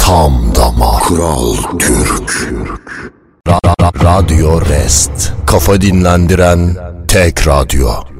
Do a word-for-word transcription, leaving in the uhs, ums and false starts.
Tam damar. Kral Türk. Ra- ra- Radyo Rest. Kafa dinlendiren tek radyo.